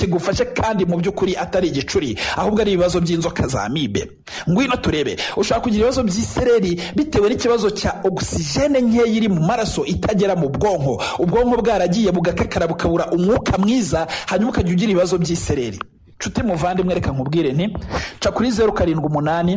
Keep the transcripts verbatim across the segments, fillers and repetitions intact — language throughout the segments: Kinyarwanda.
kigufashe kandi mu by'ukuri atari igicuri ahubwo ari ibibazo by'inzoka za amibe. Ngwino turebe, ushaka kugira ibibazo by'isereri bitewe n'ikibazo cya oxygene nke iri mu maraso itagera mu bwonko, ubwonko bwaragiye bugakakara bukabura umwuka mwiza, hanyuma ukajya ugira ibibazo by'isereri. Nshuti muvandimwe, reka nkubwire nti ca kuri zeru karindwi umunani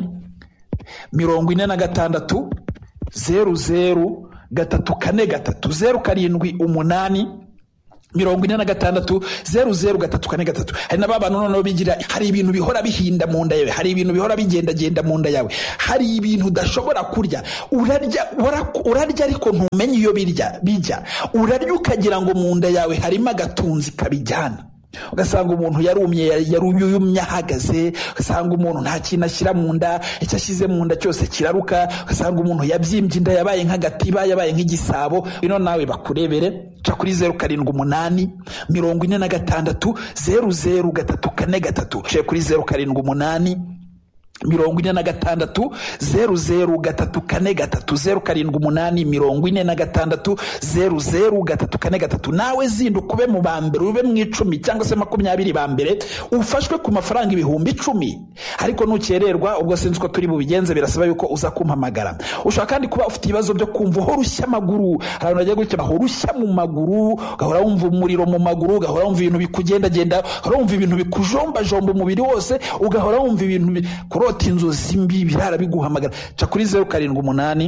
mirongo ine na gatandatu zeru zeru gatatu kane gatatu zeru karindwi umunani mirongo ine na gatandatu zeru zeru gatatu kane gatatu. Hari n'abantu noneho bigira, hari ibintu bihora bihinda mu nda yawe, hari ibintu bihora bigendagenda mu nda yawe, hari ibintu udashobora kurya, urarya urarya ariko ntumenye iyo birya bijya, urarya ukagira ngo mu nda yawe harimo agatunzi kabijyana, ugasanga umuntu yarumye yaruyumye ahagaze, ugasanga umuntu nta kintu ashyira mu nda, icyo ashyize mu nda cyose kiraruka, ugasanga umuntu yabyimbye inda yabaye nk'agatiba, yabaye nk'igisabo. Bino nawe bakurebere, ca kuri zeru karindwi umunani mirongo ine na gatandatu zeru zeru gatatu kane gatatu, ca kuri zeru karindwi umunani mirongo ine na gatandatu zeru zeru gatatu kane gatatu zeru karindwi umunani mirongo ine na gatandatu zeru zeru gatatu kane gatatu. Nawe zinduka ube mu bambere, ube mu icumi cyangwa se makumyabiri bambere, ufashwe ku mafaranga ibihumbi icumi. Ariko nukererwa ubwo sinzi ko turi bubigenze, birasaba yuko uza kumpamagara. Ushaka kandi kuba ufite ibibazo byo kumva ho rushya amaguru, abantu bagiye gutya ho rushya mu maguru, gahora wumva umuriro mu maguru, gahora wumva ibintu bikugenda genda, gahora wumva ibintu bikujomba jomba umubiri wose, ugahora wumva ibintu kurota inzozi mbi birara biguhamagara. Ca kuri zeru karindwi umunani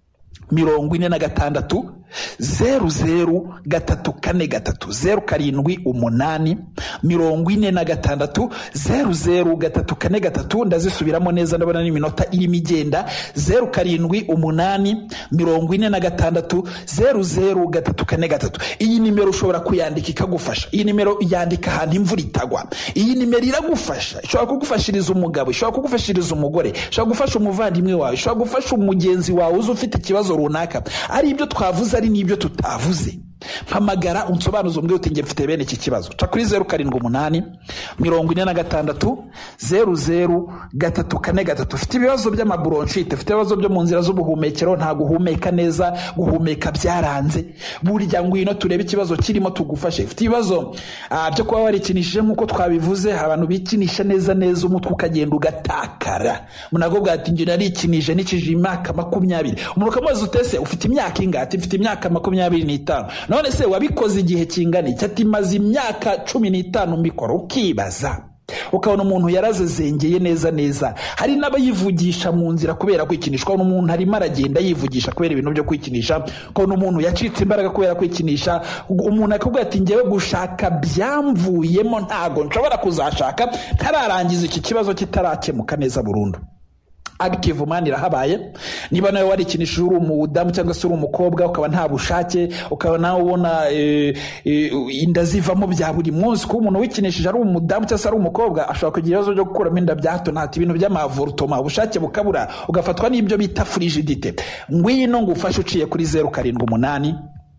mirongo ine na gatandatu zeru zeru gatatu kane gatatu zeru karindwi umunani mirongo ine na gatandatu zeru zeru gatatu kane gatatu. Ndazisubiramo neza ndabona n'iminota irimo igenda. zeru karindwi umunani mirongo ine na gatandatu zeru zeru gatatu kane gatatu. Iyi nimero ushobora kuyandika ikagufasha. Iyi nimero yandika ahantu imvura itagwa. Iyi nimero iragufasha, ishobora kugufashiriza umugabo, ishobora kugufashiriza umugore, ishobora gufasha umuvandimwe wawe, ishobora gufasha umugenzi wawe uzi ufite ikibazo runaka, ari ibyo twavuze ari n'ibyo tutavuze. Mpamagara unsobanuze umbwe uti nge mfite bene iki kibazo. Ca kuri zeru karindwi umunani mirongo ine na gatandatu zeru zeru gatatu kane gatatu. Ufite ibibazo by'amabronchite, ufite ibibazo byo mu nzira z'ubuhumekero, nta guhumeka neza, guhumeka byaranze, burya ngwino turebe ikibazo kirimo tugufashe. Ufite ibibazo uh, byo kuba warikinishije nkuko twabivuze, abantu bikinisha neza neza umutwe ukagenda ugatakara. Munago bwati nge narikinije nikije imyaka makumyabiri. Umuntu kamaze utese ufite imyaka ingati? Mfite imyaka makumyabiri n'itanu. None se wabikoze igihe kingana iki? Ati maze imyaka cumi n'itanu mbikora. Ukibaza, ukabona umuntu yarazezengeye neza neza. Hari n'abayivugisha mu nzira kubera kwikinishwa, n'umuntu harimo aragenda yivugisha kubera ibintu byo kwikinisha, ukabona umuntu yacitse imbaraga kubera kwikinisha. Umuntu akubwira ati ngewe gushaka byamvuyemo, ntago nshobora kuzashaka ntararangiza iki kibazo kitarakemuka neza burundu. Active man irahabaye. Niba nawe warikinishije uri umudamu cyangwa se uri umukobwa, ukaba nta bushake, ukaba nawe ubona e, e, inda zivamo bya buri munsi, ko umuntu wikinishije ari umudamu cyangwa se ari umukobwa ashobora kugira ibibazo byo gukuramo inda bya hato na hato, ibintu by'amavortoma, ubushake bukabura, ugafatwa n'ibyo bita frigidite. Ngwino ngufashe uciye kuri zeru karindwi umunani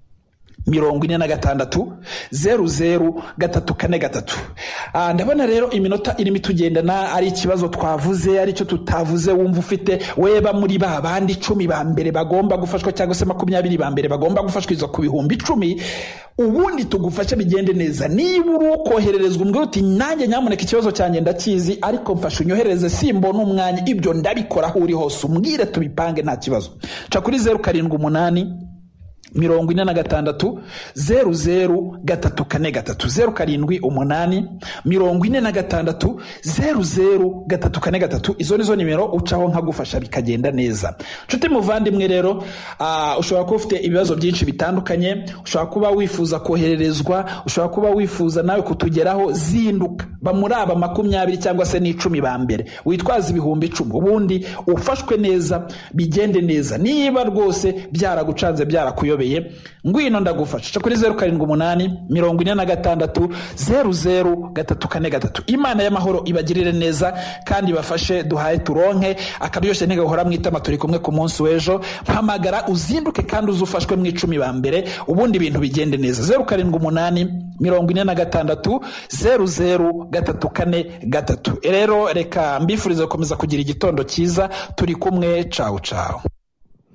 mirongo ine na gatandatu zeru zeru gatatu kane gatatu. Ah, ndabona rero iminota irimo tugendana, ari ikibazo twavuze ari cyo tutavuze, wumva ufite weba muri ba bandi icumi ba mbere bagomba gufashwa cyangwa se makumyabiri ba mbere bagomba gufashwa izo ku bihumbi icumi, ubundi tugufashe bigende neza. Niba uri ukohererezwa umbwira uti nanjye nyamuneka ikibazo cyanjye ndakizi ariko mfasha unyohereze, simbona umwanya, ibyo ndabikora aho uri hose, umbwire tubipange nta kibazo. Ca kuri zeru karindwi umunani mirongo ine na gatandatu zeru zeru gatatu kane gatatu zeru karindwi umunani mirongo ine na gatandatu zeru zeru gatatu kane gatatu. Izo nizo nimero ucaho nkagufasha bikagenda neza. Nshuti muvandimwe rero, uh, ushobora kuba ufite ibibazo byinshi bitandukanye, ushobora kuba wifuza kohererezwa, ushobora kuba wifuza nawe kutugeraho. Zinduka bamuraba makumyabiri cyangwa se n'icumi ba mbere, witwaza ibihumbi icumi, ubundi ufashwe neza bigende neza. Niba rwose byaragucanze byarakuyobe, ngwino ndagufasha. Ca kuri zeru karindwi umunani mirongo ine na gatandatu zeru zeru gatatu kane gatatu. Imana y'amahoro ibagirire neza kandi bafashe duhaye turonke akabyoshe ntigahora mwitama. Turi kumwe ku munsi w'ejo. Mpamagara uzinduke kandi uzufashwe mu icumi ba mbere, ubundi ibintu bigende neza. zeru karindwi umunani mirongo ine na gatandatu zeru zeru gatatu kane gatatu. Rero reka mbifurize gukomeza kugira igitondo cyiza. Turi kumwe. Ciao ciao.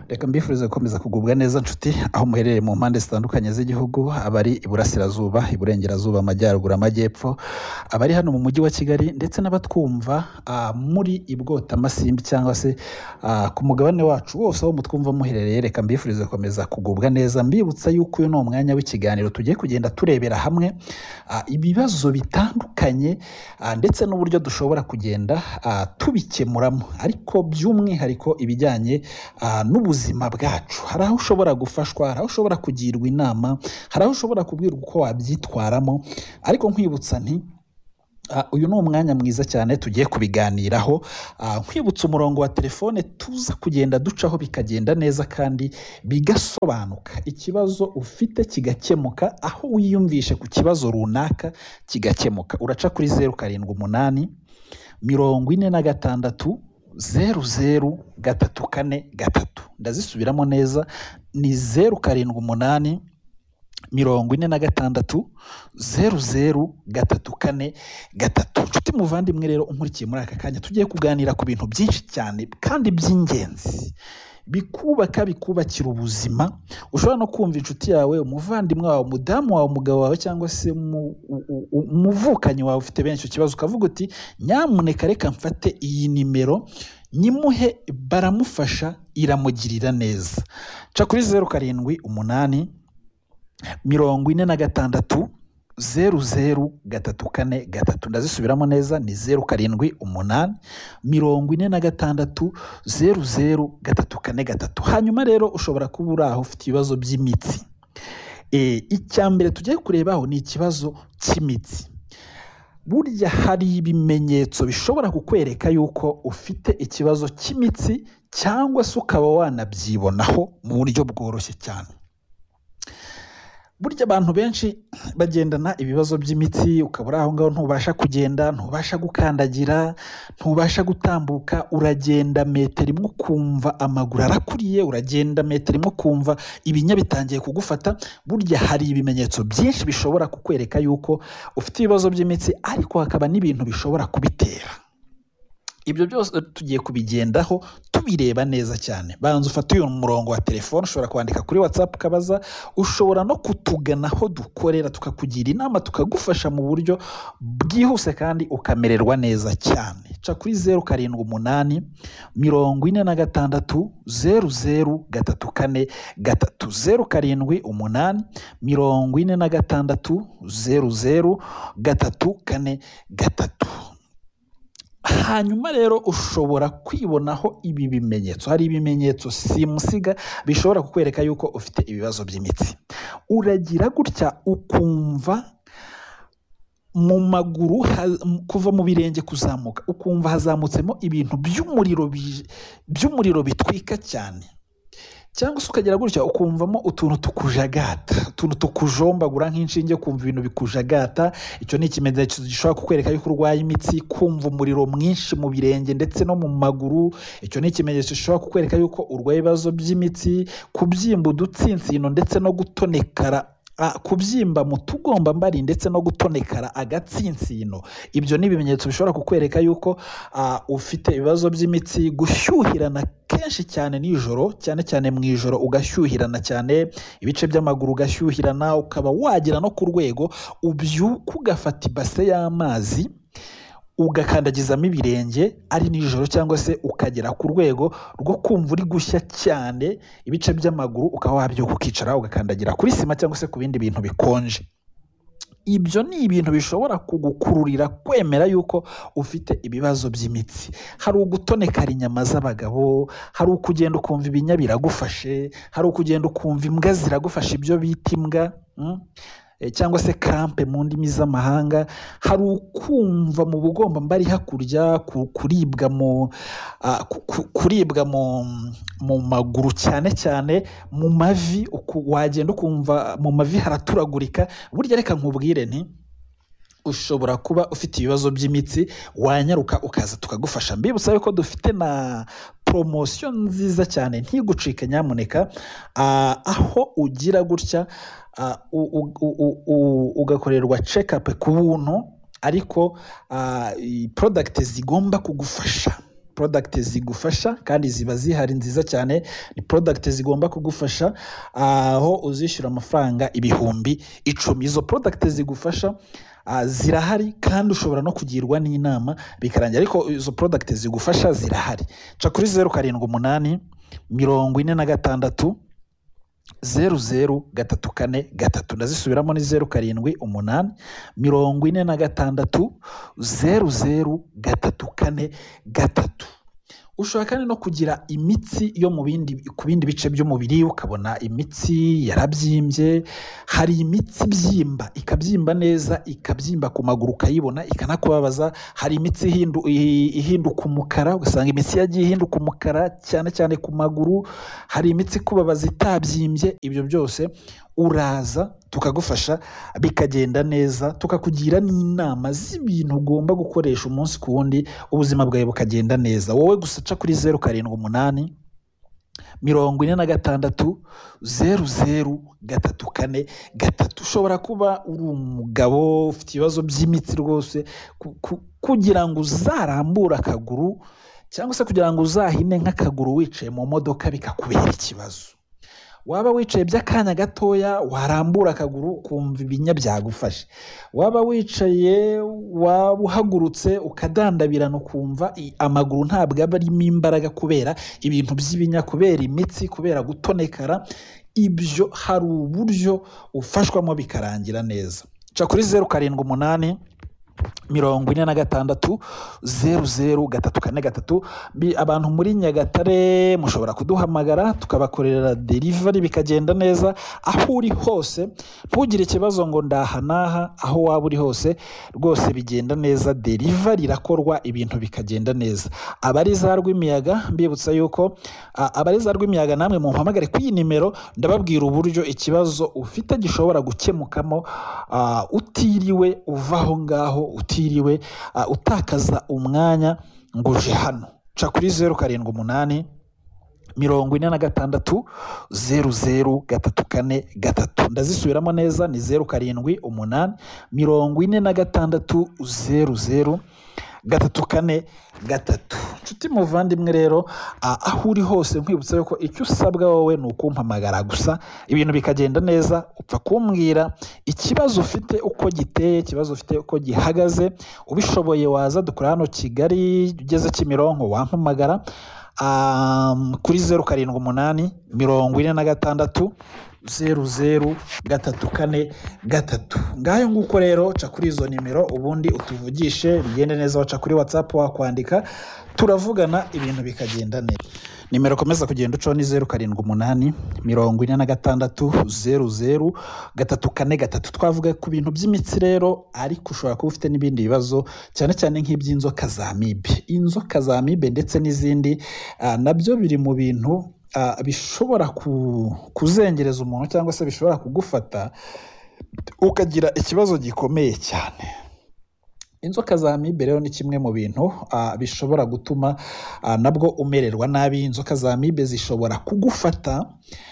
reka mbifurize gukomeza kugubwa neza nshuti aho muherereye mu mpande zitandukanye z'igihugu, abari iburasirazuba, iburengerazuba, amajyaruguru, amajyepfo, abari hano mu mujyi wa Kigali ndetse n'abatwumva uh, muri ibwota masimbi cyangwa se uh, ku mugabane wacu wose aho mutwumva muherereye. Reka mbifurize gukomeza kugubwa neza, mbibutsa yuko uyu ni umwanya w'ikiganiro tugiye kugenda turebera hamwe uh, ibibazo bitandukanye uh, ndetse n'uburyo dushobora kugenda uh, tubikemuramo, ariko by'umwihariko ibijyanye uh, n'ubuzima bwacu. Hari aho ushobora gufashwa, hari aho ushobora kugirwa inama, hari aho ushobora kubwirwa uko wabyitwaramo, ariko nkwibutsa nti Uh, uyu ni umwanya mwiza cyane tugiye kubiganiraho. uh, nkwibutsa umurongo wa telefone tuza kugenda ducaho bikagenda neza kandi bigasobanuka, ikibazo ufite kigakemuka, aho wiyumvishe ku kibazo runaka kigakemuka. Uraca kuri zeru karindwi umunani mirongo ine na gatandatu zeru zeru gatatu kane gatatu. Ndazisubiramo neza, ni zeru karindwi umunani mirongo ine na gatandatu zeru zeru gatatu kane gatatu. Nshuti muvandimwe rero unkurikiye muri aka kanya, tugiye kuganira ku bintu byinshi cyane kandi by'ingenzi bikubaka, bikubakira ubuzima. Ushobora no kumva inshuti yawe, umuvandimwe wawe, umudamu wawe, umugabo wawe cyangwa se umuvukanyi wawe ufite benshi ikibazo, ukavuga uti nyamuneka reka mfate iyi nimero nyimuhe, baramufasha, iramugirira neza. Ca kuri zeru karindwi umunani mirongo ine na gatandatu zeru zeru gatatu kane gatatu. Ndazisubiramo neza, ni zeru karindwi umunani mirongo ine na gatandatu zeru zeru gatatu kane gatatu. Hanyuma rero ushobora kuba uri aho ufite ibibazo by'imitsi. E, icya mbere tugiye kurebaho ni ikibazo cy'imitsi. Burya hari ibimenyetso bishobora kukwereka yuko ufite ikibazo cy'imitsi, cyangwa se ukaba wanabyibonaho mu buryo bworoshye cyane. Burya abantu benshi bagendana ibibazo by'imitsi, ukabura aho ngaho ntubasha kugenda, ntubasha gukandagira, ntubasha gutambuka, uragenda metero imwe ukumva amaguru arakuriye, uragenda metero imwe ukumva ibinya bitangiye kugufata. Burya hari ibimenyetso byinshi bishobora kukwereka yuko ufite ibibazo by'imitsi, ariko hakaba n'ibintu bishobora kubitera. Ibyo byose tugiye kubigendaho tubireba neza cyane. Banza ufate uyu murongo wa telefone, ushobora kwandika kuri WhatsApp ukabaza, ushobora no kutugana aho dukorera tukakugira inama, tukagufasha mu buryo bwihuse kandi ukamererwa neza cyane. Ca kuri zeru karindwi umunani mirongo ine na gatandatu zeru zeru gatatu kane gatatu. Zeru karindwi umunani mirongo ine na gatandatu zeru zeru gatatu kane gatatu. Hanyuma rero ushobora kwibonaho ibi bimenyetso. Hari ibimenyetso simusiga bishobora kukwereka yuko ufite ibibazo by'imitsi. Uragira gutya ukumva mu maguru, kuva mu birenge kuzamuka, ukumva hazamutsemo ibintu by'umuriro by'umuriro bitwika cyane. Cyangwa se ukagira gutya ukumvamo utuntu tukujagata, utuntu tukujombagura nk'inshinge, kumva ibintu bikujagata. Icyo ni ikimenyetso gishobora kukwereka yuko urwaye imitsi. Kumva umuriro mwinshi mu birenge ndetse no mu maguru, icyo ni ikimenyetso gishobora kukwereka yuko urwaye ibibazo by'imitsi. Kubyimba udutsinsino ndetse no gutonekara, Uh, kubyimba mu tugombambari ndetse no gutonekara agatsinsino, ibyo ni ibimenyetso bishobora kukwereka yuko uh, ufite ibibazo by'imitsi. Gushyuhirana kenshi cyane nijoro, cyane cyane mu ijoro ugashyuhirana cyane, ibice by'amaguru ugashyuhirana, ukaba wagira no ku rwego ubyuka ugafata ibase y'amazi ugakandagizamo ibirenge ari nijoro, cyangwa se ukagera ku rwego rwo kumva uri gushya cyane ibice by'amaguru, ukaba wabyuka ukicara ugakandagira kuri sima cyangwa se ku bindi bintu bikonje. Ibyo ni ibintu bishobora kugukururira kwemera yuko ufite ibibazo by'imitsi. Hari ugutonekara inyama z'abagabo, hari ukugenda ukumva ibinya biragufashe, hari ukugenda ukumva imbwa ziragufasha, ibyo bita imbwa mm? cyangwa se crampe mu ndimi z'amahanga. Hari ukumva mu bugombambari hakurya, kuribwa mu uh, kuribwa mu mu maguru, cyane cyane mu mavi, wagenda ukumva mu mavi haraturagurika. Burya reka nkubwire nti ushobora kuba ufite ibibazo by'imitsi, wanyaruka ukaza tukagufasha. Mbibutsa yuko dufite na promotion nziza cyane, ntigucike nyamuneka. uh, aho ugira gutya uh, ugakorerwa check up ku buntu, ariko uh, product zigomba kugufasha product zigufasha kandi ziba zihari nziza cyane. Ni product zigomba kugufasha aho uzishyura amafaranga ibihumbi icumi. Izo product zigufasha Uh, zirahari kandi ushobora no kugirwa n'inama bikarangira, ariko izo product zigufasha zirahari. Ca kuri zeru karindwi umunani mirongo ine na gatandatu zeru zeru gatatu kane gatatu. Ndazisubiramo ni zeru karindwi umunani mirongo ine na gatandatu zeru zeru gatatu kane gatatu. Ushobora kandi no kugira imitsi yo mu bindi ku bindi bice by'umubiri, ukabona imitsi yarabyimbye. Hari imitsi byimba ikabyimba neza, ikabyimba ku maguru ukayibona ikanakubabaza. Hari imitsi ihindu ihinduka umukara, ugasanga imitsi yagiye ihinduka umukara cyane cyane ku maguru. Hari imitsi kubabaza itabyimbye. Ibyo byose uraza tukagufasha bikagenda neza, tukakugira n'inama z'ibintu ugomba gukoresha umunsi ku wundi, ubuzima bwawe bukagenda neza. Wowe gusa ca kuri zeru karindwi umunani mirongo ine na gatandatu zeru zeru gatatu kane gatatu. Ushobora kuba uri umugabo ufite ibibazo by'imitsi rwose, kugira ngo uzarambure akaguru cyangwa se kugira ngo uzahine nk'akaguru wicaye mu modoka bikakubera ikibazo. Waba wicaye by'akanya gatoya warambura akaguru kumva ibinya byagufashe. Waba wicaye waba uhagurutse ukadandabirana ukumva amaguru ntabwo aba arimo imbaraga kubera ibintu by'ibinya, kubera imitsi, kubera gutonekara. Ibyo hari uburyo ufashwamo bikarangira neza. Ca kuri zeru karindwi umunani mirongo ine na gatandatu zeru zeru gatatu kane gatatu. Abantu muri Nyagatare mushobora kuduhamagara tukabakorera delivery bikagenda neza. Aho uri hose ntugire ikibazo ngo ndahanaha, aho waba uri hose rwose bigenda neza. Delivery irakorwa ibintu bikagenda neza. Abari za Rwimiyaga mbibutsa yuko abari za Rwimiyaga namwe mumpamagare ku iyi nimero, ndababwira uburyo ikibazo ufite gishobora gukemukamo uh, utiriwe uvaho ngaho, utiriwe uh, utakaza umwanya ngo uje hano. Ca kuri zeru karindwi umunani mirongo ine na gatandatu zeru zeru gatatu kane gatatu. Ndazisubiramo neza ni zeru karindwi umunani mirongo ine na gatandatu zeru zeru gatatu kane gatatu. Nshuti muvandimwe rero, aho uri hose nkwibutsa yuko icyo usabwa wowe ni ukumpamagara gusa, ibintu bikagenda neza. Upfa kumbwira ikibazo ufite uko giteye, ikibazo ufite uko gihagaze. Ubishoboye waza dukora hano Kigali, ugeze Kimironko wampamagara um, kuri zeru karindwi umunani mirongo ine na gatandatu zeru zeru gatatu kane gatatu. Ngayo nguko rero, ca kuri izo nimero ubundi utuvugishe bigende neza. Waca kuri WhatsApp wakwandika turavugana ibintu bikagenda neza. Nimero komeza kugenda uco ni zeru karindwi umunani mirongo ine na gatandatu zeru zeru gatatu kane gatatu. Twavuga ku bintu by'imitsi rero, ariko ushobora kuba ufite n'ibindi bibazo cyane cyane nk'iby'inzoka za amibe. Inzoka za amibe ndetse n'izindi uh, nabyo biri mu bintu Uh, bishobora ku, kuzengereza umuntu cyangwa se bishobora kugufata ukagira ikibazo gikomeye cyane. Inzoka za amibe rero ni kimwe mu bintu uh, bishobora gutuma uh, nabwo umererwa nabi. Inzoka za amibe zishobora kugufata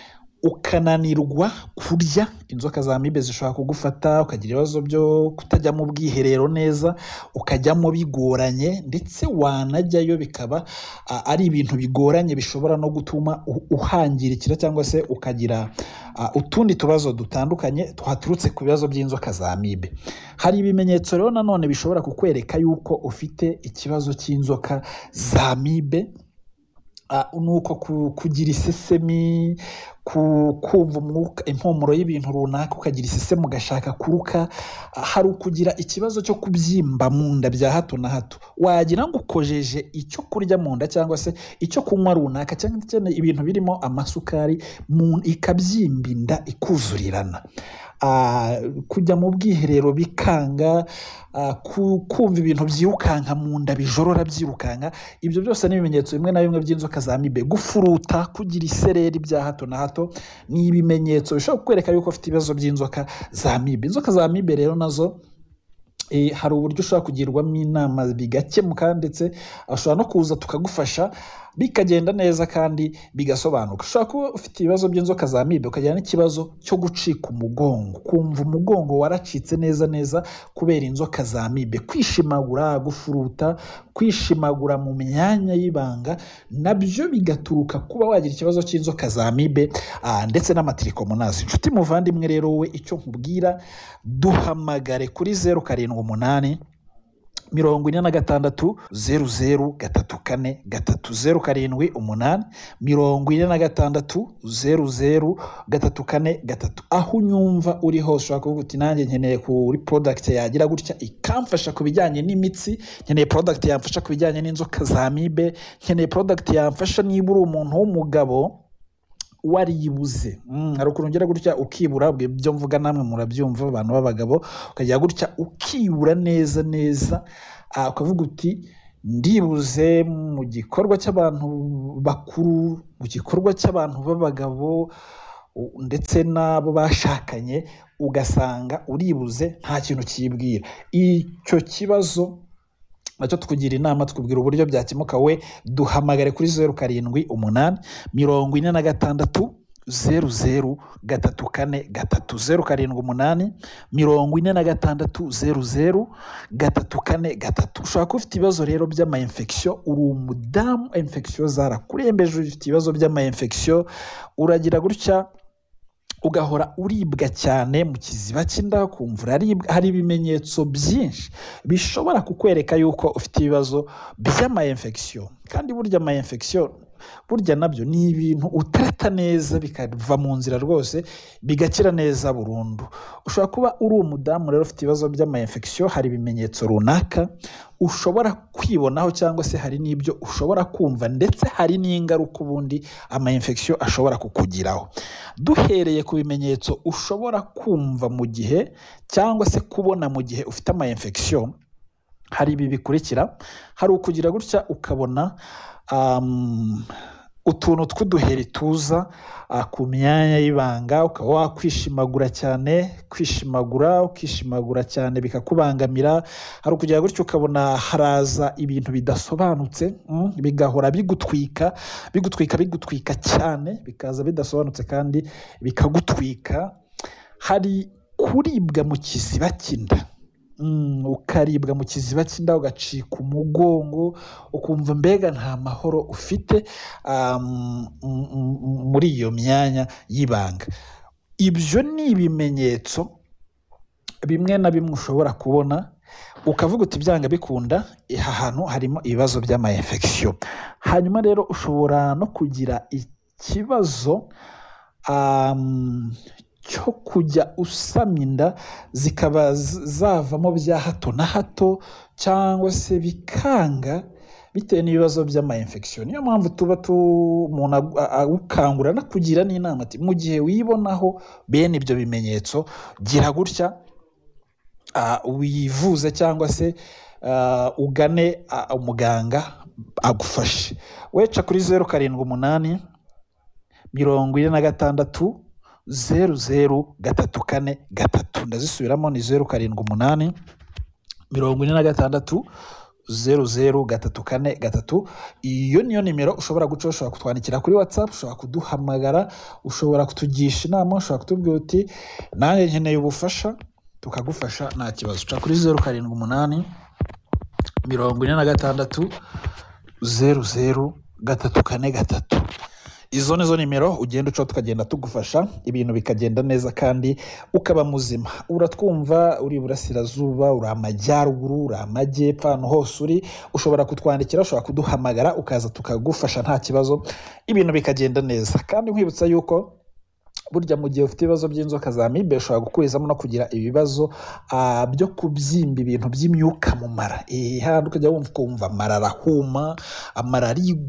ukananirwa kurya. Inzoka za amibe zishobora kugufata ukagira ibibazo byo kutajya mu bwiherero neza, ukajyamo bigoranye, ndetse wanajyayo bikaba uh, ari ibintu bigoranye bishobora no gutuma uhangirikira cyangwa se ukagira uh, utundi tubazo dutandukanye twaturutse ku bibazo by'inzoka za amibe. Hari ibimenyetso rero nanone bishobora kukwereka yuko ufite ikibazo cy'inzoka za amibe. Uh, nuko kugira isesemi, kumva umwuka impumuro y'ibintu runaka ukagira isesemi ugashaka kuruka. Uh, hari ukugira ikibazo cyo kubyimba mu nda bya hato na hato, wagira ngo ukojeje icyo kurya mu nda cyangwa se icyo kunywa runaka cyangwa ibintu birimo amasukari ikabyimba inda ikuzurirana. Uh, kujya mu bwiherero bikanga, uh, kumva ibintu byirukanka mu nda bijorora byirukanka. Ibyo byose ni ibimenyetso bimwe na bimwe by'inzoka za amibe. Gufuruta, kugira isereri bya hato na hato ni ibimenyetso bishobora kukwereka yuko ufite ibibazo by'inzoka za amibe. Inzoka za amibe rero nazo E, hari uburyo ushobora kugirwamo inama bigakemuka, ndetse ushobora no kuza tukagufasha bikagenda neza kandi bigasobanuka. Ushobora kuba ufite ibibazo by'inzoka za amibe ukagira n'ikibazo cyo gucika umugongo, kumva umugongo waracitse neza neza kubera inzoka za amibe, kwishimagura, gufuruta, kwishimagura mu myanya y'ibanga, nabyo bigaturuka kuba wagira ikibazo cy'inzoka za amibe ah, ndetse n'amatirikomonasi. Inshuti muvandimwe rero, we icyo nkubwira, duhamagare kuri zeru karindwi umunani mirongo ine na gatandatu zeru zeru gatatu kane gatatu, zeru karindwi umunani mirongo ine na gatandatu zeru zeru gatatu kane gatatu. Aho unyumva uri hose ushobora kuvuga uti nanjye nkeneye kuri product yagira gutya ikamfasha ku bijyanye n'imitsi, nkeneye product yamfasha ku bijyanye n'inzoka za amibe, nkeneye product yamfasha niba uri umuntu w'umugabo waribuze. Mm, hari ukuntu ugira gutya ukibura, ibyo mvuga namwe murabyumva abantu b'abagabo, ukajya gutya ukibura neza neza, uh, ukavuga uti ndibuze mu gikorwa cy'abantu bakuru, mu gikorwa cy'abantu b'abagabo ndetse n'abo bashakanye, ugasanga uribuze nta kintu kibwira. Icyo kibazo nacyo tukugira inama, tukubwira uburyo byakemuka. We duhamagare kuri zeru karindwi umunani mirongo ine na gatandatu zeru zeru gatatu kane gatatu, zeru karindwi umunani mirongo ine na gatandatu zeru zeru gatatu kane gatatu. Ushobora kuba ufite ibibazo rero by'ama-infection, uri umudamu, infection zarakurembeje, ufite ibibazo by'ama-infection, uragira gutya ugahora uribwa cyane mu kiziba cy'inda, kumva uraribwa. Hari ibimenyetso byinshi bishobora kukwereka yuko ufite ibibazo by'ama-infection, kandi burya ama-infection burya nabyo ni ibintu utarata neza bikava mu nzira rwose bigakira neza burundu. Ushobora kuba uri umudamu rero ufite ibibazo by'ama-infection, hari ibimenyetso runaka ushobora kwibonaho cyangwa se hari n'ibyo ushobora kumva, ndetse hari n'ingaruka ubundi ama-infection ashobora kukugiraho. Duhereye ku bimenyetso ushobora kumva mu gihe cyangwa se kubona mu gihe ufite ama-infection, hari ibi bikurikira. Hari ukugira gutya ukabona um, utuntu tw'uduheri tuza uh, ku myanya y'ibanga, ukaba wakwishimagura cyane, kwishimagura ukishimagura cyane bikakubangamira. Hari ukugira gutyo ukabona haraza ibintu bidasobanutse, mm, bigahora bigutwika bigutwika bigutwika cyane, bikaza bidasobanutse kandi bikagutwika. Hari kuribwa mu kiziba cy'inda, Mm, ukaribwa mu kiziba cy'inda, ugacika umugongo, ukumva mbega nta mahoro ufite um, muri iyo myanya y'ibanga. Ibyo ni ibimenyetso bimwe na bimwe ushobora kubona ukavuga uti byanga bikunda aha hantu harimo ibibazo by'ama-infection. Hanyuma rero ushobora no kugira ikibazo um, cyo kujya usama inda zikaba zavamo bya hato na hato, cyangwa se bikanga bitewe n'ibibazo by'ama-infection. Niyo mpamvu tuba umuntu agukangura no kugira n'inama ati mu gihe wibonaho bene ibyo bimenyetso, gira gutya uh, wivuze cyangwa se uh, ugane uh, umuganga agufashe. Weca kuri zeru karindwi umunani mirongo ine na gatandatu zeru zeru gatatu kane gatatu. Ndazisubiramo, ni zeru karindwi umunani mirongo ine na gatandatu zeru zeru gatatu kane gatatu. Iyo niyo nimero ushobora guca, ushobora kutwandikira kuri WhatsApp, ushobora kuduhamagara, ushobora kutugisha inama, ushobora kutubwira uti nanjye nkeneye ubufasha, tukagufasha nta kibazo. Uca kuri zeru karindwi umunani mirongo ine na gatandatu zeru zeru gatatu kane gatatu. Izo nizo nimero ugenda uca tukagenda tugufasha, ibintu bikagenda neza kandi ukaba muzima. Uratwumva uri Burasirazuba, uri Amajyaruguru, uri Amajyepfo, ahantu hose uri ushobora kutwandikira, ushobora kuduhamagara ukaza tukagufasha nta kibazo, ibintu bikagenda neza. Kandi nkwibutsa yuko burya mu gihe ufite ibibazo by'inzoka za amibe ushobora gukurizamo no kugira ibibazo uh, byo kubyimba ibintu by'imyuka mu mara. Eh handi ukajya wumva kumva amara arahuma, amara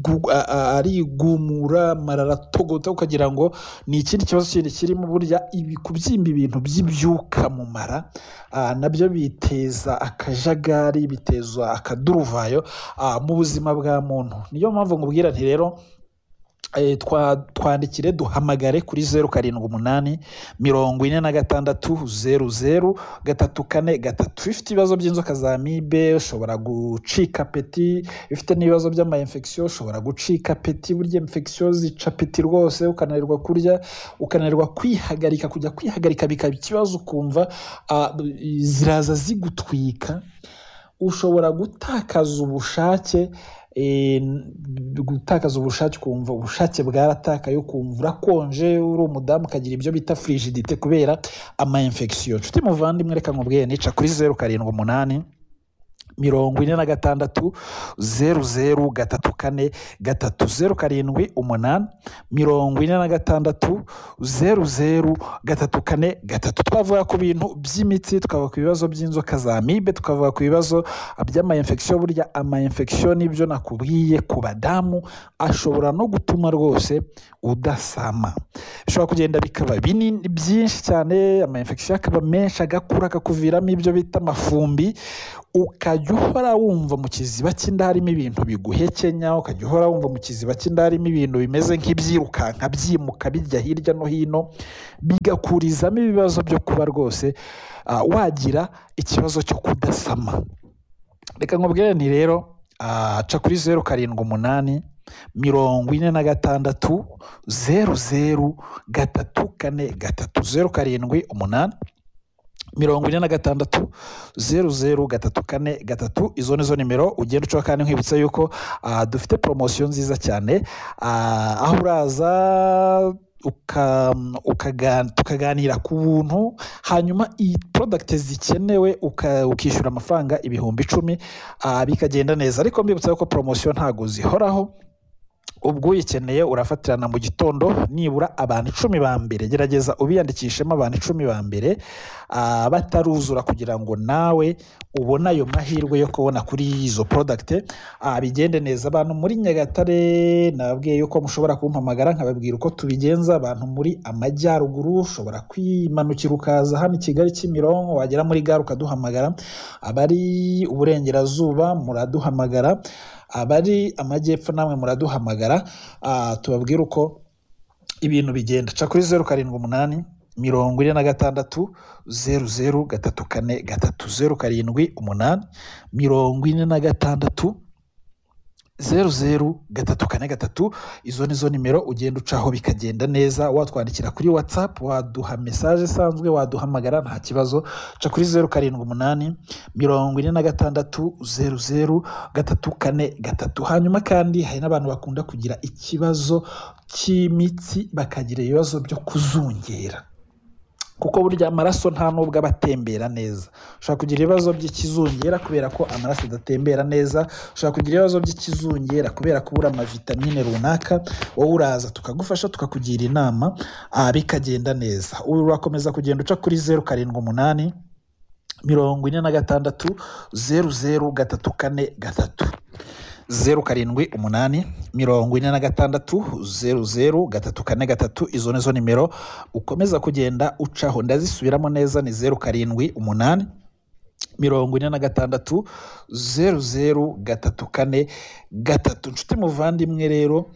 arigumura, amara aratogota, ukagira ngo ni ikindi kibazo kindi kirimo. Burya ibi kubyimba ibintu by'ibyuka mu mara uh, nabyo biteza akajagari, biteza akaduruvayo uh, mu buzima bwa muntu. Niyo mpamvu ngubwira nti rero Eh, twa twandikire duhamagare kuri zeru karindwi umunani mirongo ine na gatandatu zeru zeru gatatu kane gatatu. Ifite ibibazo by'inzoka za amibe ushobora gucika peti, ifite n'ibibazo by'ama infection ushobora gucika peti. Burya infection zica peti rwose, ukananirwa kurya, ukananirwa kwihagarika, kujya kwihagarika bikaba ikibazo, ukumva uh, ziraza zigutwika, ushobora gutakaza ubushake E, gutakaza ubushake, kumva ubushake bwaratakaye, kumva urakonje, uri umudamu ukagira ibyo bita frigidite kubera ama infection. Nshuti muvandimwe, reka nkubwiye nica kuri zeru karindwi umunani mirongo ine na gatandatu zeru zeru gatatu kane gatatu, zeru karindwi umunani mirongo ine na gatandatu zeru zeru gatatu kane gatatu. Twavuga ku bintu by'imitsi, tukavuga ku bibazo by'inzoka za amibe, tukavuga ku bibazo by'ama infection. Burya ama infection nibyo nakubwiye ku badamu ashobora no gutuma rwose udasama, bishobora kugenda bikaba binini byinshi cyane, ama infection akaba menshi, agakura akakuviramo ibyo bita amafumbi, ukajya uhora wumva mu kiziba cy'inda harimo ibintu biguhekenya, ukajya uhora wumva mu kiziba cy'inda harimo ibintu bimeze nk'ibyirukanka byimuka bijya hirya no hino, bigakurizamo ibibazo byo kuba rwose uh, wagira ikibazo cyo kudasama. Reka nkubwire nti rero uh, ca kuri zeru karindwi umunani mirongo ine na gatandatu zeru zeru gatatu kane gatatu, zeru karindwi umunani mirongo ine na gatandatu zeru zeru gatatu kane gatatu. Izo nizo nimero ugenda ucaho, kandi nkwibutsa yuko uh, dufite promosiyo nziza cyane, uh, aho uraza uka, uka, tukaganira ku buntu, hanyuma iyi product zikenewe uka, ukishyura amafaranga ibihumbi icumi, uh, bikagenda neza. Ariko mbibutsa yuko promosiyo ntago zihoraho, ubwo uyikeneye urafatirana mu gitondo nibura abantu icumi ba mbere. Gerageza ubiyandikishemo abantu icumi ba mbere uh, bataruzura, kugira ngo nawe ubone ayo mahirwe yo kubona kuri izo product, uh, bigende neza. Abantu muri Nyagatare nababwiye yuko mushobora kumpamagara nkababwira uko tubigenza. Abantu muri amajyaruguru ushobora kwimanukira ukaza hano i Kigali Kimironko, wagera muri gare ukaduhamagara. Abari uburengerazuba muraduhamagara, abari amajyepfo namwe muraduhamagara, uh, tubabwira uko ibintu bigenda. Ca kuri zeru karindwi umunani mirongo ine na gatandatu zeru zeru gatatu kane gatatu, zeru karindwi umunani mirongo ine na gatandatu zeru zeru gatatu kane gatatu. Izo nizo nimero ugenda ucaho bikagenda neza. Watwandikira kuri WhatsApp, waduha message isanzwe, waduhamagara nta kibazo. Ca kuri zeru karindwi umunani mirongo ine na gatandatu zeru zeru gatatu kane gatatu. Hanyuma kandi hari n'abantu bakunda kugira ikibazo cy'imitsi, bakagira ibibazo byo kuzungera, kuko burya amaraso nta nubwo abatembera neza. Ushobora kugira ibibazo by'ikizungera kubera ko amaraso adatembera neza, ushobora kugira ibibazo by'ikizungera kubera kubura amavitamine runaka. Wowe uraza tukagufasha, tukakugira inama, uh, bikagenda neza. Urakomeza kugenda uca kuri zeru karindwi umunani mirongo ine na gatandatu zeru zeru gatatu kane gatatu, zeru karindwi umunani mirongo ine na gatandatu zeru zeru gatatu kane gatatu. Izo nizo nimero ukomeza kugenda ucaho, ndazisubiramo neza, ni zeru karindwi umunani mirongo ine na gatandatu zeru zeru gatatu kane gatatu. Nshuti muvandimwe rero,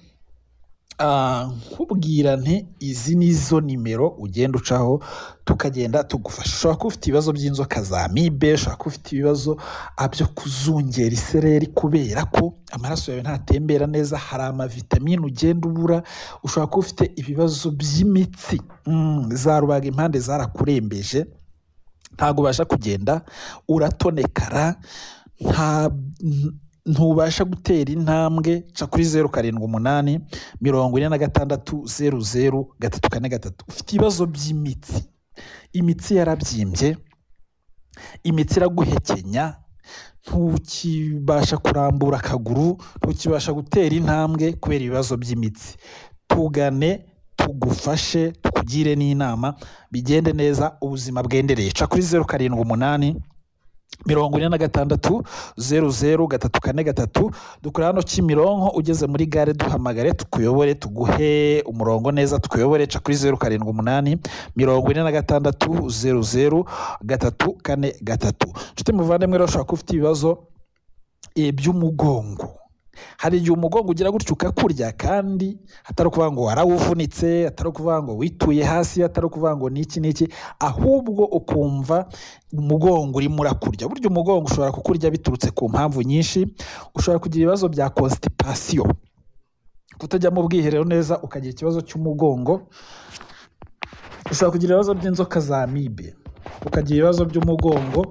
nkubwira nti izi nizo nimero ugenda ucaho tukagenda tugufasha. Ushobora kuba ufite ibibazo by'inzoka za amibe, ushobora kuba ufite ibibazo byo kuzungera isereri kubera ko amaraso yawe ntatembera neza, hari amavitamine ugenda ubura. Ushobora kuba ufite ibibazo by'imitsi, mm, za rubaga impande zarakurembeje, ntabwo ubasha kugenda, uratonekara, nta ntubasha gutera intambwe. Ca kuri zeru karindwi umunani mirongo ine na gatandatu zeru zeru gatatu kane gatatu. Ufite ibibazo by'imitsi, imitsi yarabyimbye, imitsi iraguhekenya, ntukibasha kurambura akaguru, ntukibasha gutera intambwe kubera ibibazo by'imitsi, tugane tugufashe, tukugire n'inama, bigende neza, ubuzima bwendereye. Ca kuri zeru karindwi umunani mirongo ine na gatandatu zeru zeru gatatu kane gatatu. Dukora hano Kimironko, ugeze muri gare duhamagare, tukuyobore, tuguhe umurongo neza, tukuyobore. Ca kuri zeru karindwi umunani mirongo ine na gatandatu zeru zeru gatatu kane gatatu. Nshuti muvandimwe rero, ushobora kuba ufite ibibazo by'umugongo, hari igihe umugongo ugira gutyo ukakurya kandi atari ukuvuga ngo warawuvunitse, atari ukuvuga ngo wituye hasi, atari ukuvuga ngo niki niki, ahubwo ukumva umugongo urimo urakurya. Burya umugongo ushobora kukurya biturutse ku mpamvu nyinshi. Ushobora kugira ibibazo bya constipation, kutajya mu bwiherero neza, ukagira ikibazo cy'umugongo. Ushobora kugira ibibazo by'inzoka za amibe, ukagira ibibazo by'umugongo.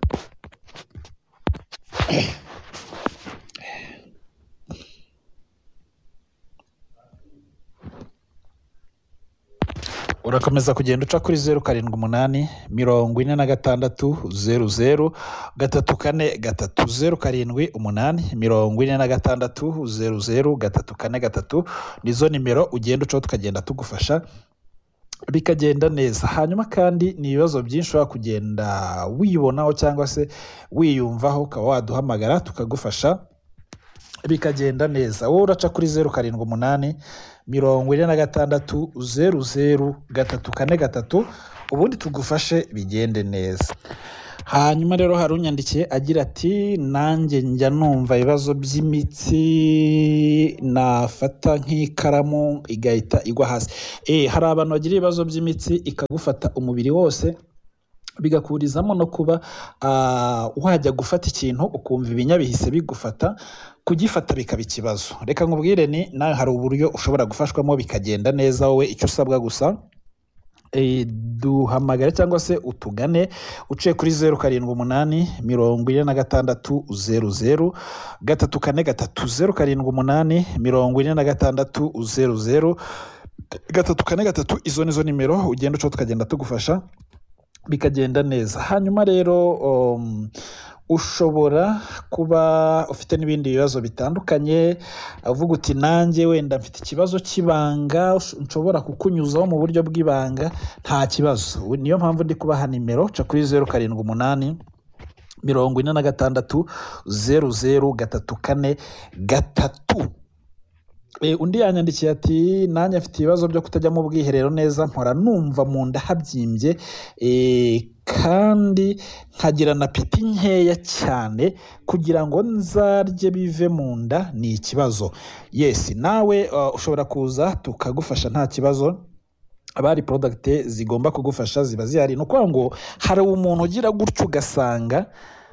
Urakomeza kugenda uca kuri zeru karindwi umunani mirongo ine na gatandatu zeru zeru gatatu kane gatatu, zeru karindwi umunani mirongo ine na gatandatu zeru zeru gatatu kane gatatu. Nizo nimero ugenda ucaho tukagenda tugufasha bikagenda neza. Hanyuma kandi ni ibibazo byinshi ushobora kugenda wibonaho cyangwa se wiyumvaho, ukaba waduhamagara tukagufasha bikagenda neza. Wowe uraca kuri zeru karindwi umunani mirongo ine na gatandatu zeru zeru gatatu kane gatatu, ubundi tugufashe bigende neza. Hanyuma rero hari unyandikiye agira ati nanjye njya numva ibibazo by'imitsi, nafata nk'ikaramu igahita igwa hasi. Eh, hari abantu bagira ibibazo by'imitsi ikagufata umubiri wose, bigakurizamo no kuba uh, wajya gufata ikintu ukumva ibinya bihise bigufata, kugifata bikaba ikibazo. Reka nkubwire ni nawe hari uburyo ushobora gufashwamo bikagenda neza. Wowe icyo usabwa gusa e, duhamagare cyangwa se utugane uciye kuri zeru karindwi umunani mirongo ine na gatandatu zeru zeru gatatu kane gatatu, zeru karindwi umunani mirongo ine na gatandatu zeru zeru gatatu kane gatatu. Izo nizo nimero ugenda ucaho tukagenda tugufasha bikagenda neza. Hanyuma rero um, ushobora kuba ufite n'ibindi bibazo bitandukanye, uvuga uti nanjye wenda mfite ikibazo cy'ibanga, nshobora kukunyuzaho mu buryo bw'ibanga, nta kibazo. Niyo mpamvu ndi kubaha nimero, ca kuri zeru karindwi umunani mirongo ine na gatandatu zeru zeru gatatu kane gatatu. E, undi yanyandikiye ati nanjye afite ibibazo byo kutajya mu bwiherero neza, mpora numva mu nda habyimbye e, kandi nkagira na piti nkeya cyane, kugira ngo nzarye bive mu nda ni ikibazo. Yes, nawe uh, ushobora kuza tukagufasha nta kibazo. Abari product zigomba kugufasha ziba zihari. No kwa ngo hari umuntu ugira gutyo ugasanga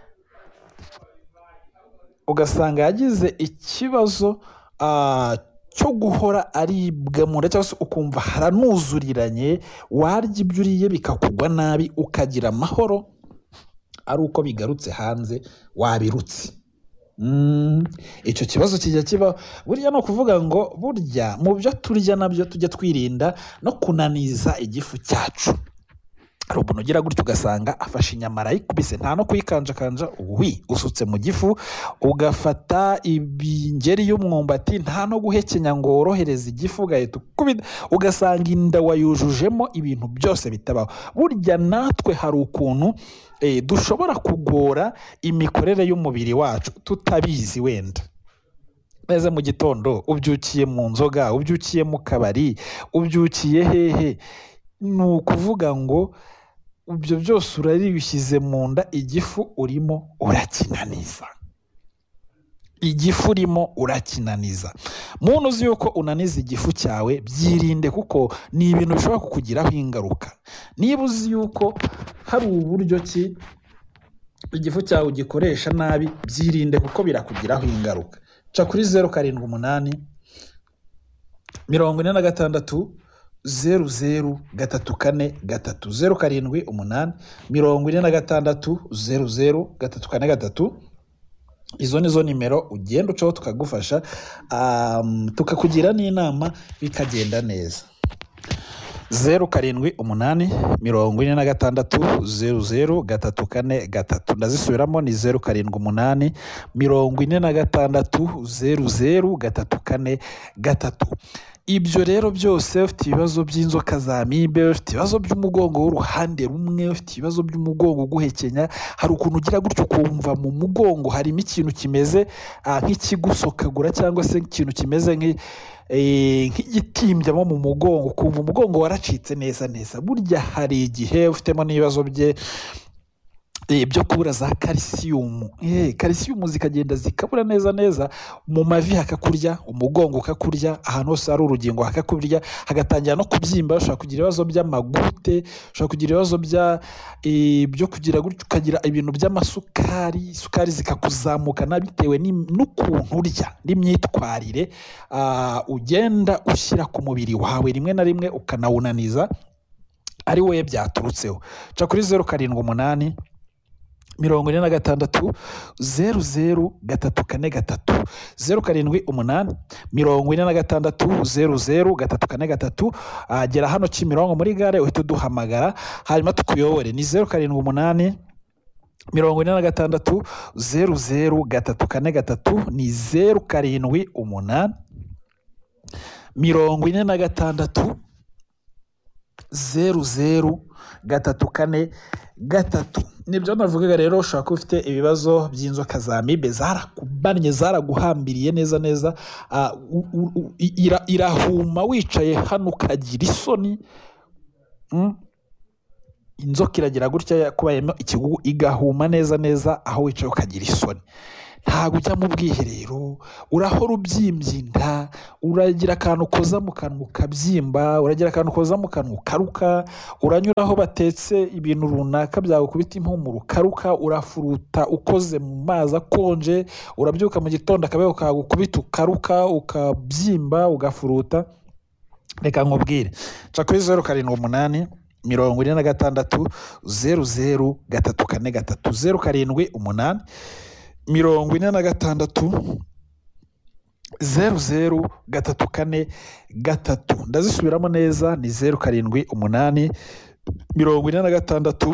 ugasanga yagize ikibazo uh, cyo guhora aribwa mu nda, cyangwa se ukumva haranuzuriranye, warya ibyo uriye bikakugwa nabi, ukagira amahoro, ari uko bigarutse hanze wabirutse. Mm, icyo kibazo kijya kiba. Burya no kuvuga ngo burya mu byo turya nabyo tujya twirinda no kunaniza igifu cyacu. Hari umuntu ugira gutyo ugasanga afashe inyama arayikubise, nta no kuyikanjakanja, wi usutse mu gifu, ugafata ibingeri y'umwumbati, nta no guhekenya ngo worohereze igifu, ugahita ukubita, ugasanga inda wayujujemo ibintu byose bitabaho. Burya natwe hari ukuntu eh, dushobora kugora imikorere y'umubiri wacu tutabizi. Wenda neza mu gitondo ubyukiye mu nzoga, ubyukiye mu kabari, ubyukiye hehe, ni ukuvuga ngo ibyo byose uraribishyize mu nda, igifu urimo urakinaniza, igifu urimo urakinaniza. Muntu uzi yuko unaniza igifu cyawe, byirinde, kuko ni ibintu bishobora kukugiraho ingaruka. Niba uzi yuko hari uburyo ki igifu cyawe ugikoresha nabi, byirinde kuko birakugiraho ingaruka. Ca kuri zeru karindwi umunani mirongo ine na gatandatu zeru zeru gatatu kane gatatu, zeru karindwi umunani mirongo ine na gatandatu zeru zeru gatatu kane gatatu. Izo nizo nimero ugenda ucaho tukagufasha, um, tukakugira n'inama bikagenda neza. zeru karindwi umunani mirongo ine na gatandatu zeru zeru gatatu kane gatatu. Ndazisubiramo, ni zeru karindwi umunani mirongo ine na gatandatu zeru zeru gatatu kane gatatu. Ibyo rero byose, ufite ibibazo by'inzoka za amibe, ufite ibibazo by'umugongo w'uruhande rumwe, ufite ibibazo by'umugongo guhekenya, hari ukuntu ugira gutyo ukumva mu mugongo harimo ikintu kimeze uh, nk'ikigusokagura, cyangwa se ikintu kimeze nk'i eh, nk'igitimbyamo mu mugongo, ukumva umugongo waracitse neza neza. Burya hari igihe ufitemo n'ibibazo bye byo kubura za kalisiyumu. Kalisiyumu zikagenda zikabura neza neza, mu mavi hakakurya, umugongo ukakurya, ahantu hose hari urugingo hakakurya, hagatangira no kubyimba. Ushobora kugira ibibazo by'amagute, ushobora kugira ibibazo byo kugira gutyo, ukagira ibintu by'amasukari, isukari zikakuzamukana bitewe n'ukuntu urya n'imyitwarire ugenda ushyira ku mubiri wawe, rimwe na rimwe ukanawunaniza ari wowe byaturutseho. Ca kuri zeru karindwi umunani mirongo ine na gatandatu zeru zeru gatatu kane gatatu, zeru karindwi umunani mirongo ine na gatandatu zeru zeru gatatu kane gatatu. Agera hano Kimironko muri gare uhita uduhamagara hanyuma tukuyobore. Ni zeru karindwi umunani mirongo ine na gatandatu zeru zeru gatatu kane gatatu, ni zeru karindwi umunani mirongo ine na gatandatu zeru zeru gatatu kane gatatu. Nibyo navugaga rero, ushobora kuba ufite ibibazo by'inzoka za amibe, zarakubannye zaraguhambiriye neza neza, irahuma wicaye hano ukagira isoni, inzoka iragira gutya yakubayemo ikigugu igahuma neza neza aho wicaye ukagira isoni. Ntabwo ujya mu bwiherero, urahora ubyimbye inda, uragira akantu ukoza mu kanwa ukabyimba, uragira akantu ukoza mu kanwa ukaruka, uranyura aho batetse ibintu runaka byagukubita impumuro ukaruka, urafuruta ukoze mu mazi akonje, urabyuka mu gitondo akabeho kagukubita ukaruka, ukabyimba, ugafuruta. Reka nkubwire, ca kuri zeru karindwi umunani mirongo ine na gatandatu zeru zeru gatatu kane gatatu, zeru karindwi umunani mirongo ine na gatandatu zeru zeru gatatu kane gatatu. Ndazisubiramo neza, ni zeru karindwi umunani mirongo ine na gatandatu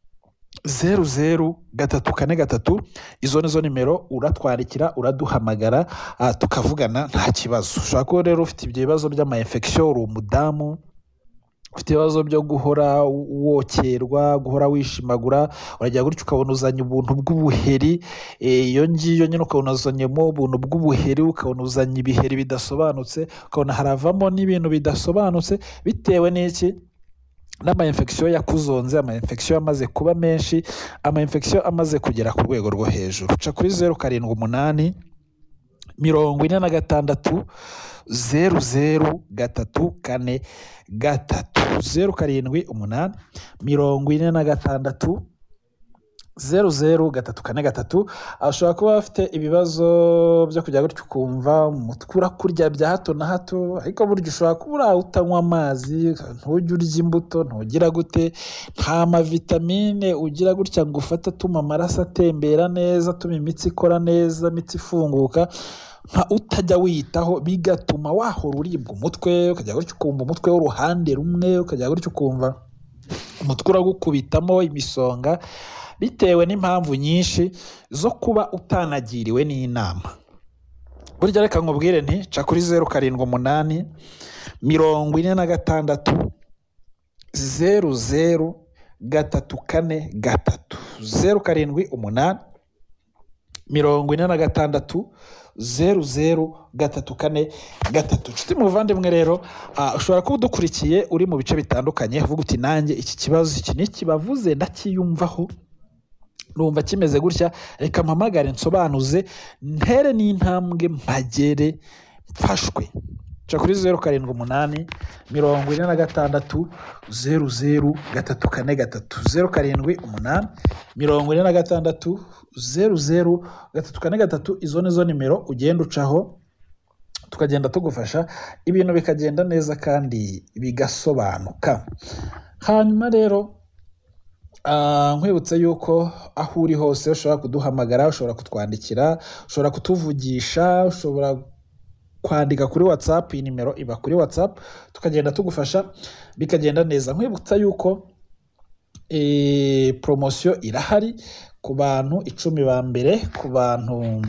zeru zeru gatatu kane gatatu. Izo nizo nimero uratwandikira, uraduhamagara, tukavugana nta kibazo. Ushobora kuba rero ufite ibyo bibazo by'ama-infection, uri umudamu ufite ibibazo byo guhora wokerwa, guhora wishimagura, urajya gutyo ukabona uzanye ubuntu bw'ubuheri, iyo ngiyo nyine ukabona uzanyemo ubuntu bw'ubuheri, ukabona uzanye ibiheri bidasobanutse, ukabona haravamo n'ibintu bidasobanutse, bitewe n'iki? N'ama-infection yakuzonze, ama-infection amaze kuba menshi, ama-infection amaze kugera ku rwego rwo hejuru. Ca kuri zeru karindwi umunani mirongo ine na gatandatu zeru zeru gatatu kane gatatu, zeru karindwi umunani mirongo ine na gatandatu zeru zeru gatatu kane gatatu. Ashobora kuba bafite ibibazo byo kujya gutyo ukumva umutwe urakurya bya hato na hato, ariko burya ushobora kuba utanywa amazi, ntujya urya imbuto, ntugira gute, nta mavitamine ugira gutya ngo ufate atuma amaraso atembera neza, atuma imitsi ikora neza, imitsi ifunguka, nka utajya wiyitaho, bigatuma wahora uribwa umutwe, ukajya gutyo ukumva umutwe w'uruhande rumwe, ukajya gutyo ukumva umutwe uragukubitamo imisonga, bitewe n'impamvu nyinshi zo kuba utanagiriwe n'inama. Burya reka nkubwire nti, ca kuri zeru karindwi umunani mirongo ine na gatandatu zeru zeru gatatu kane gatatu, zeru karindwi umunani mirongo ine na gatandatu zeru zeru gatatu kane gatatu. Nshuti muvandimwe rero, ushobora kuba udukurikiye uri mu bice bitandukanye, uvuga uti nanjye iki kibazo iki ntikibavuze ndakiyumvaho, numva kimeze gutya, reka mpamagare nsobanuze, ntere n'intambwe mpagere mfashwe. Ca kuri zeru karindwi umunani mirongo ine na gatandatu zeru zeru gatatu kane gatatu, zeru karindwi umunani mirongo ine na gatandatu zeru zeru gatatu kane gatatu. Izo nizo nimero ugenda ucaho, tukagenda tugufasha, ibintu bikagenda neza kandi bigasobanuka. Hanyuma rero nkwibutsa yuko aho uri hose ushobora kuduhamagara, ushobora kutwandikira, ushobora kutuvugisha, ushobora kwandika kuri WhatsApp. Iyi nimero iba kuri WhatsApp, tukagenda tugufasha bikagenda neza. Nkwibutsa yuko e, promosiyo irahari ku bantu icumi ba mbere, ku bantu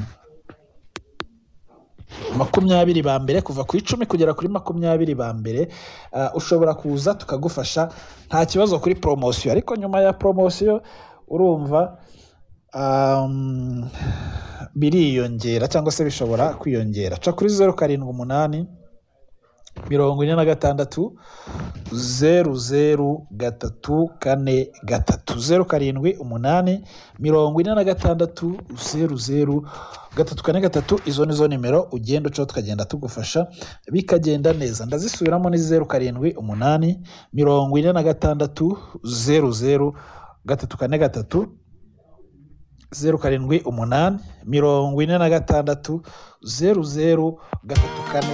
makumyabiri ba mbere, kuva ku icumi kugera kuri makumyabiri ba mbere, uh, ushobora kuza tukagufasha nta kibazo kuri promosiyo. Ariko nyuma ya promosiyo urumva um, biriyongera cyangwa se bishobora kwiyongera. Ca kuri zeru karindwi umunani mirongo ine na gatandatu zeru zeru gatatu kane gatatu zeru karindwi umunani mirongo ine na gatandatu zeru zeru gatatu kane gatatu. Izo nizo nimero ugenda ucaho tukagenda tugufasha bikagenda neza. Ndazisubiramo ni zeru karindwi umunani mirongo ine na gatandatu zeru zeru gatatu kane gatatu, zeru karindwi umunani mirongo ine na gatandatu zeru zeru gatatu kane